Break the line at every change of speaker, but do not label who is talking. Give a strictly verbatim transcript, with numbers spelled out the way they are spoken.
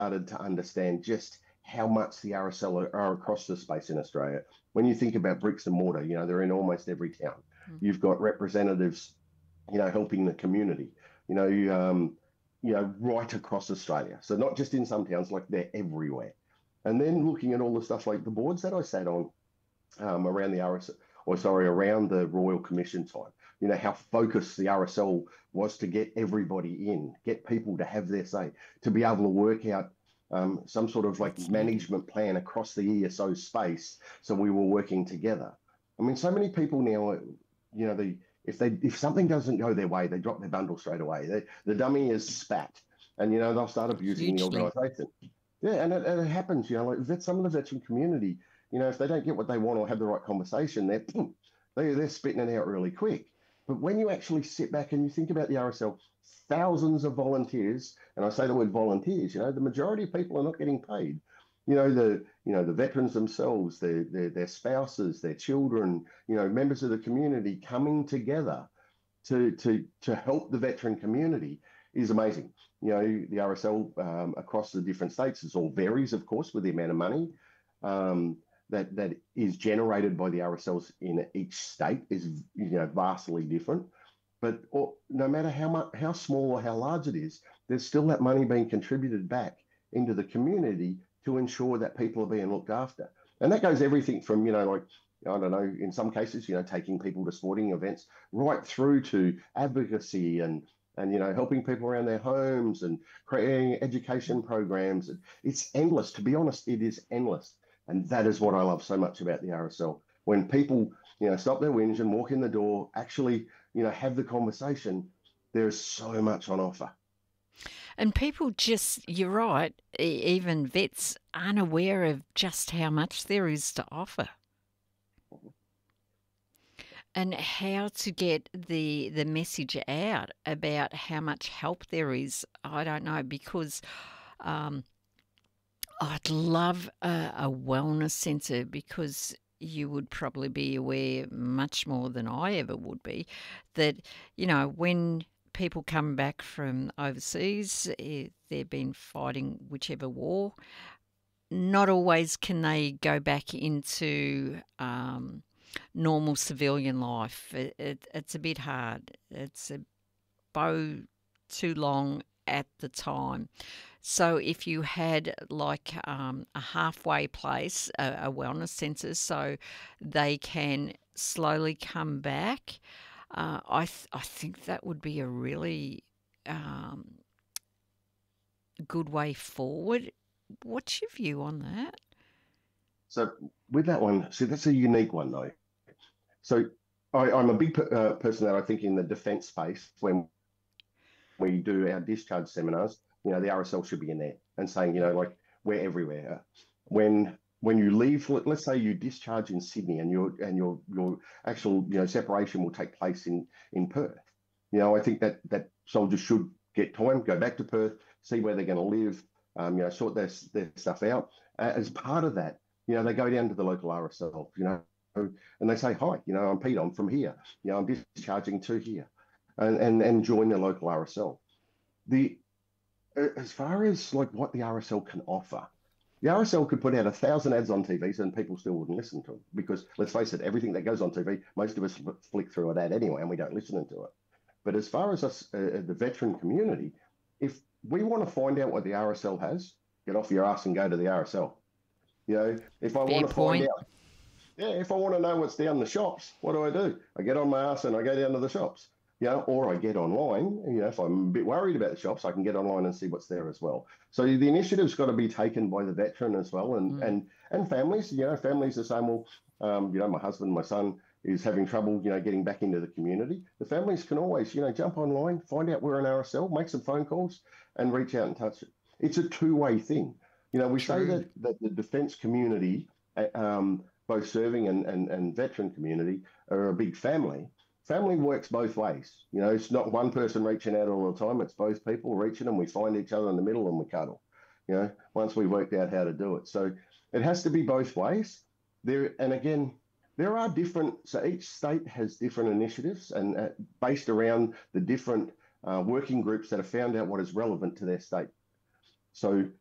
started to understand just how much the R S L are, are across the space in Australia. When you think about bricks and mortar, you know, they're in almost every town.
Mm.
You've got representatives, you know, helping the community, you know, you, um, you know, right across Australia. So not just in some towns, like they're everywhere. And then looking at all the stuff like the boards that I sat on um, around the R S L, or sorry, around the Royal Commission time, you know, how focused the R S L was to get everybody in, get people to have their say, to be able to work out um, some sort of like
What's needed?
management plan across the E S O space. So we were working together. I mean, so many people now, you know, the if they if something doesn't go their way, they drop their bundle straight away. They, the dummy is spat, and you know they'll start abusing the
Hugely.
organisation. Yeah, and it, and it happens. You know, like that some of the veteran community, you know, if they don't get what they want or have the right conversation, they're they, they're spitting it out really quick. But when you actually sit back and you think about the R S L, thousands of volunteers, and I say the word volunteers, you know, the majority of people are not getting paid. You know, the you know the veterans themselves, their their their spouses, their children, you know, members of the community coming together to to to help the veteran community is amazing. You know, the R S L um, across the different states, it all varies, of course, with the amount of money um, that that is generated by the R S Ls in each state is you know vastly different. But or, no matter how much, how small or how large it is, there's still that money being contributed back into the community to ensure that people are being looked after. And that goes everything from, you know, like, I don't know, in some cases, you know, taking people to sporting events, right through to advocacy and, and you know, helping people around their homes and creating education programs. It's endless. To be honest, it is endless. And that is what I love so much about the R S L. When people, you know, stop their whinge and walk in the door, actually, you know, have the conversation, there is so much on offer.
And people just, you're right, e- even vets aren't aware of just how much there is to offer and how to get the the message out about how much help there is. I don't know because um, I'd love a, a wellness centre because you would probably be aware much more than I ever would be that, you know, when people come back from overseas, eh, they've been fighting whichever war, not always can they go back into um, normal civilian life. It, it, it's a bit hard. It's a bow too long at the time. So if you had like um, a halfway place, a, a wellness centre, so they can slowly come back, uh, I th- I think that would be a really um, good way forward. What's your view on that?
So with that one, see, that's a unique one though. So I, I'm a big uh, person that I think in the defence space when we do our discharge seminars, you know, the R S L should be in there and saying, you know, like we're everywhere. When when you leave, let- us say you discharge in Sydney and your and your your actual you know separation will take place in in Perth. You know, I think that that soldiers should get time, go back to Perth, see where they're going to live, um, you know, sort their their stuff out. Uh, as part of that, you know, they go down to the local R S L, you know, and they say, hi, you know, I'm Pete, I'm from here, you know, I'm discharging to here, and and and join the local R S L. The as far as like what the R S L can offer, the R S L could put out a thousand ads on T Vs and people still wouldn't listen to them because let's face it, everything that goes on T V, most of us flick through an ad anyway and we don't listen to it. But as far as us, uh, the veteran community, if we want to find out what the R S L has, get off your ass and go to the R S L. You know, if I
Fair
want to find
point.
out, yeah, if I want to know what's down the shops, what do I do? I get on my ass and I go down to the shops, you know, or I get online. You know, if I'm a bit worried about the shops, I can get online and see what's there as well. So the initiative's got to be taken by the veteran as well, and
Mm.
and and families. You know, families are saying, well, um, you know, my husband, my son is having trouble, you know, getting back into the community. The families can always, you know, jump online, find out we're an R S L, make some phone calls, and reach out and touch it. It's a two-way thing. You know, we say
True.
that that the defence community. uh, Um, both serving and, and, and veteran community are a big family. Family works both ways. You know, it's not one person reaching out all the time. It's both people reaching and we find each other in the middle and we cuddle, you know, once we worked out how to do it. So it has to be both ways. There, and again, there are different, so each state has different initiatives and uh, based around the different uh, working groups that have found out what is relevant to their state. So